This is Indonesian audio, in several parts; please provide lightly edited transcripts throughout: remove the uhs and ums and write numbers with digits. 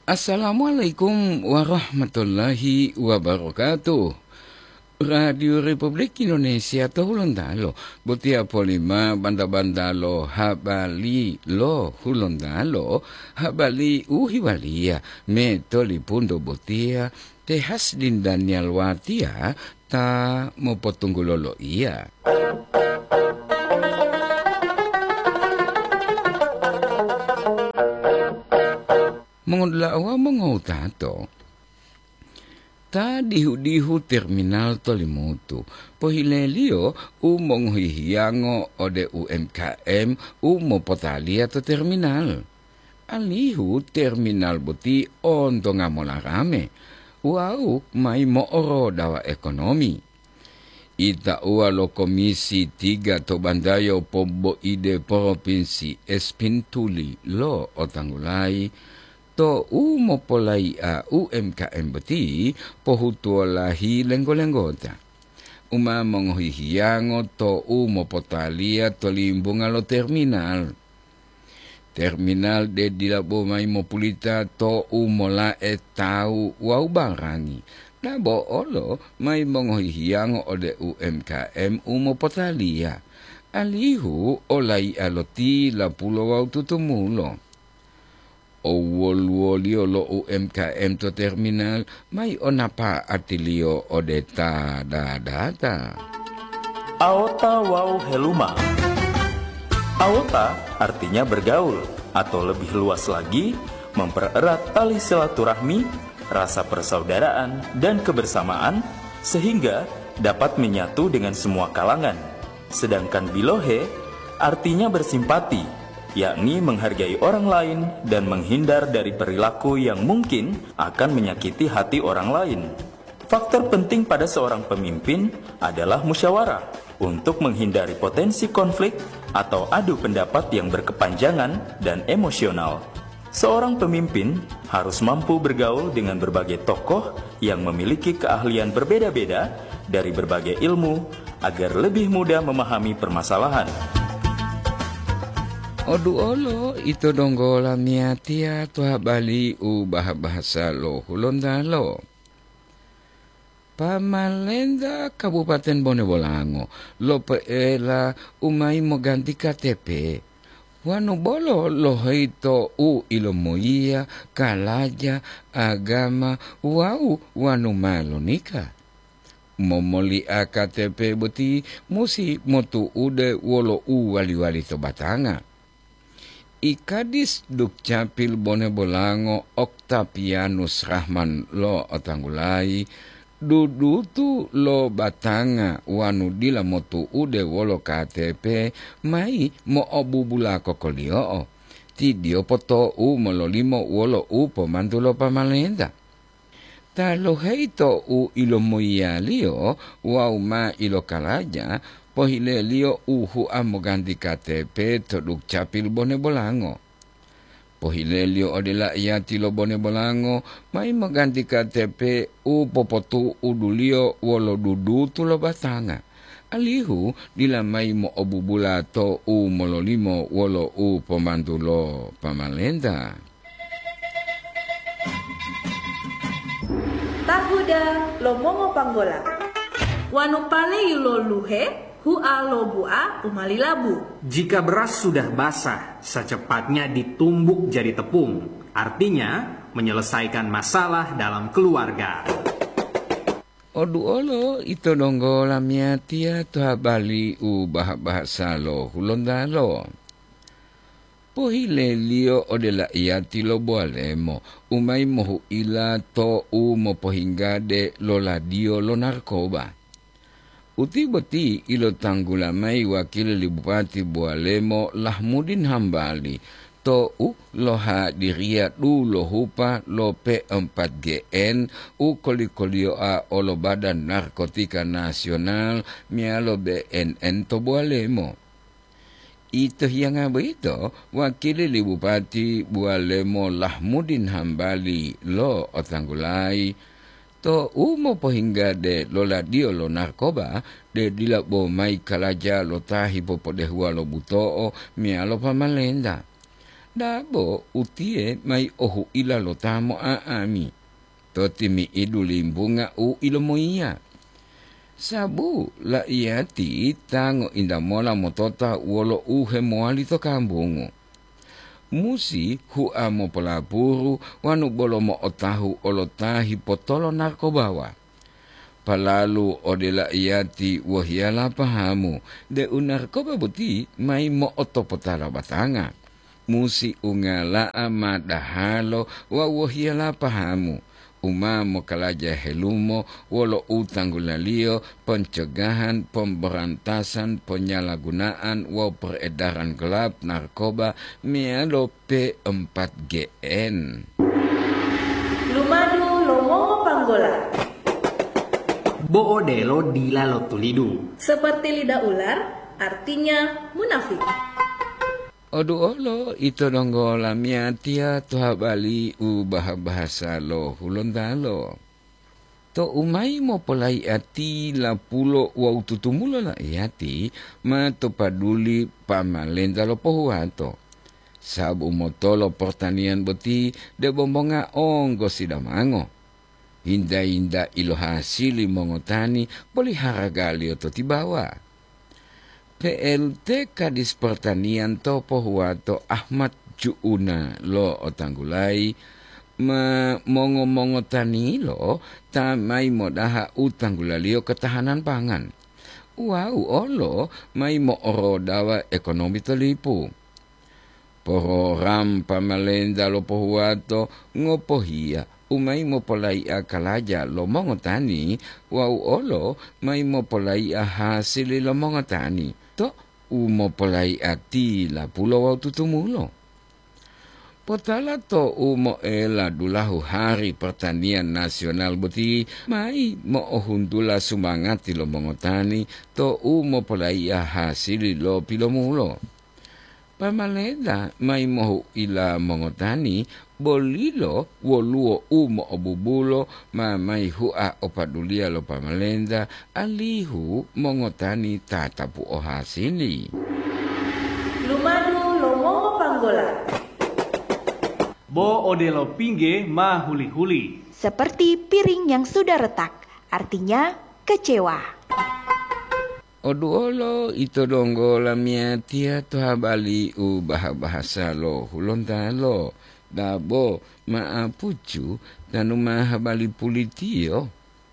Assalamualaikum warahmatullahi wabarakatuh. Radio Republik Indonesia Hulondalo, Butia Polima Banda-bandalo habali lo Hulondalo, habali uhiwalia, metoli pundo Butia, tehas din Daniel Watia, ta mo potunggulolo iya. Mengudlawa mengutato ta dihu terminal tolimutu pohilelio monghihiango ode UMKM potalia to terminal alihu terminal buti onto ngamolarame mai mooro dawa ekonomi ita lo komisi 3 to bandayo pombo ide provinsi Espintuli lo otanggulai to polai a UMKM beti pohutuolahi lenggo-lenggota. Monghihiango to potalia to limbunga lo terminal. Terminal de dilabo mai mopulita to mola tau wau barangi. Nabo olo mai monghihiango ode UMKM potalia. Alihu olai aloti la pulo wau tutumulo. Woluolio lo UMKM to terminal mai onapa atilio odeta data. Aota wau heluma. Aota artinya bergaul atau lebih luas lagi mempererat tali silaturahmi, rasa persaudaraan dan kebersamaan sehingga dapat menyatu dengan semua kalangan. Sedangkan bilohe artinya bersimpati, yakni menghargai orang lain dan menghindar dari perilaku yang mungkin akan menyakiti hati orang lain. Faktor penting pada seorang pemimpin adalah musyawarah untuk menghindari potensi konflik atau adu pendapat yang berkepanjangan dan emosional. Seorang pemimpin harus mampu bergaul dengan berbagai tokoh yang memiliki keahlian berbeda-beda dari berbagai ilmu agar lebih mudah memahami permasalahan. Odu olo ito donggola miatia tua bali bahasa lo Hulondalo. Pamalenda Kabupaten Bonebolango lo peela umai mo ganti KTP. Wano bolo lo hito ilomoia kalaja agama wanu malo nika. Momoli a KTP buti musi motu ude wolo wali-wali to batanga. Ikadis Dukcapil Bonebolango Octavianus Rahman lo otanggulai dudutu lo batanga wanu dila motu ude wolo KTP mai mo obubula kokolio tidio poto mololimo wolo pomantulo pamalenda talo heito ilomoia lio ma ilo kalaja pohilelio amoganti KTP to Dukcapil Bonebolango. Pohilelio odela iati lo Bonebolango mai moganti KTP popotu udulio wolo dudutu lo batanga. Alihu dila mai mo obubula to mololimo wolo pomantulo pamalenda. Tahuda lo mongo panggola. Wanu pale yulo luhe lo bua umalilabu. Jika beras sudah basah, secepatnya ditumbuk jadi tepung. Artinya, menyelesaikan masalah dalam keluarga. Odu olo ito donggola miatia tua bali bahasa lo Hulondalo. Pohilelio odela iati lo boalemo. Umai mohu ila to mo pohingade lo ladio lo narkoba. Uti-beti ilo tanggulamai wakil Bupati Bualemo Lahmudin Hambali to loha diria lo hupa lo P4GN kolikolio a olo Badan Narkotika Nasional mialo BNN to Bualemo. Ito yang itu wakil Bupati Bualemo Lahmudin Hambali lo otanggulai to pohingga de lola dio lo narkoba de dilabo mai kalaja lo tahi popo de hua lo buto mia lo pamalenda Dabo utie mai ohu ila lo tamo aami. Totimi idu limbunga u ilomoia. Sabu la iati tango inda mola motota wolo uhe moali to kambungu. Musi hua mo polapuru wanu bolo mo otahu olotahi potolo narkobawa. Palalu odela iati wahiala pahamu de unarkoba buti mai mo otopotala batanga. Musi ungala amadahalo wa wahiala pahamu. Umamo kalaja helumo, wolo utanggulalio, pencegahan, pemberantasan, penyalahgunaan, wa peredaran gelap, narkoba, mialo P4GN. Lumadu lomongo panggola. Boodelo dila lo tulidu. Seperti lidah ular, artinya munafik. Odu olo ito donggo lamia tia tuha bali ubah bahasa lo hulondalo. To umai mo polai ati la pulo wa ututumulo la iati ma to paduli pamalenda lo pohuato. Sabu motolo pertanian boti de bombonga onggo sidamango. Hinda-hinda ilo hasili mongotani polihara gali oto tibawa. PLT Kadis Pertanian to pohuato Ahmad Juuna lo otanggulai mongo tani lo tamai modaha utanggulalio ketahanan pangan. Wow olo mai mo orodawa ekonomi tolipu. Program pamalenda lo pohuato ngopohia umai mo polai akalaja lo mongotani wow olo mai mo polai hasili lo mongotani. To umo polai ati la pulo wa tutumulo. Potala to umo ela dulahu hari pertanian nasional buti mai mo ohundula sumangati lo mongotani to umo polai hasili lo pilomulo. Pamaleda mai mohu ila mongotani bolilo woluo umo obubulo ma mai hua opadulia lo pamalenda alihu mongotani tatapu ohasili. Lumadu lomongo panggola. Boodelo pingge ma huli-huli. Seperti piring yang sudah retak, artinya kecewa. Oduolo ito donggo lamia tia tuha bali ubah bahasa lo hulontalo. Dabo maapucu tanu mahabali pulitio.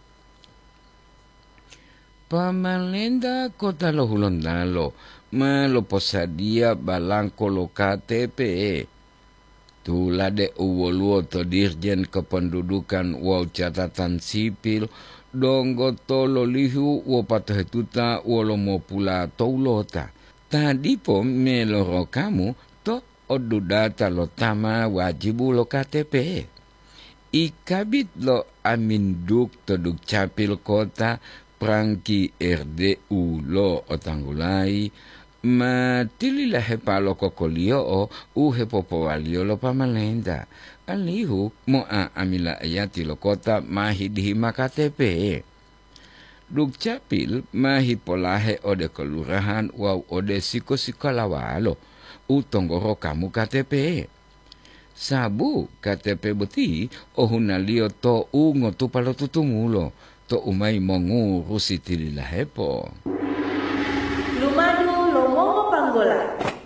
Pamalenda kota lo hulontalo ma lo posadia balangko lo KTP. Tulade uwoluo to dirjen kependudukan wow catatan sipil. Donggo tolo lihu wo patahetuta wolo mo pula toulota. Tadi po meloro kamu to odu data lo tama wajibu lo KTP. Ikabit lo aminduk to duk capil kota prangki RDU lo otanggulai. Ma tililah hepalo kokolio o uhe popowalio lo pamalenda. Alihu mo amila ayati lo kota mahi dihima KTP. Duk capil mahi polahe ode kelurahan wow ode siko-sikolawalo. Utonggoro kamu KTP. Sabu KTP beti ohunalio to ungo tu palo tutumulo. To umai mongurusi tililah hepo. Lumadu lomongo panggola.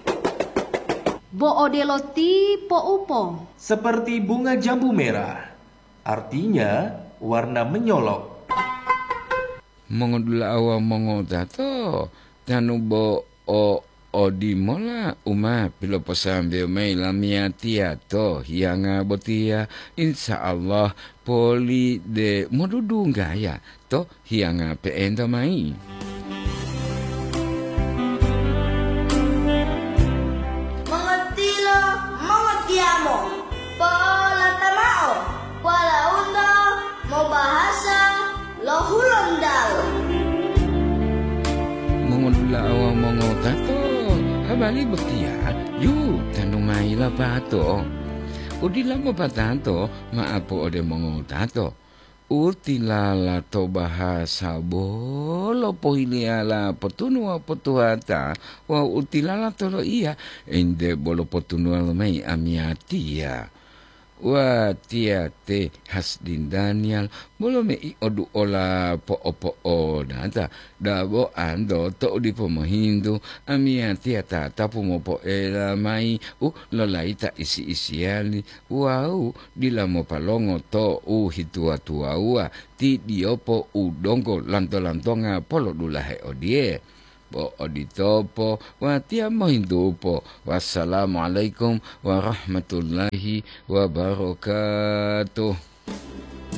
Boodelo ti po upo. Seperti bunga jambu merah. Artinya warna menyolok. Mongodula awa mongodato. Tanu bo o di mola uma pilo posambe mai lamia tia to hianga botia insya Allah poli de modudunga ya to hianga pe enda mai. Mengetilo, mengetiamo, pola tamao, pola undo, mau bahasa, lohulondalo. Mongodula awa mongodato. Habali betia, yu tanumai la pato. Udila mo patato, maapo ode mongotato. utilala to bahasa bolo pohiliala potunua potuata wa utilala tolo iya ende bolo potunua mai amiatia wa tia te hasdin Daniel bolo me I odu ola po o nata dabo ando to di pomohindu amiatia ta tapu mo po ela mai lolaita isi isiali wau dila mo palongo to hitua tua ua ti diopo udongo lanto-lantonga polo dulahe odie po oditopo wa tia mohindupo wassalamualaikum warahmatullahi wabarakatuh.